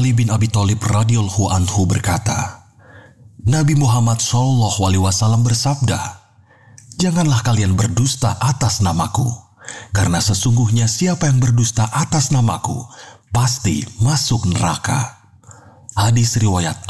Ali bin Abi Thalib radhiyallahu anhu berkata, Nabi Muhammad SAW bersabda, "Janganlah kalian berdusta atas namaku, karena sesungguhnya siapa yang berdusta atas namaku pasti masuk neraka." Hadis riwayat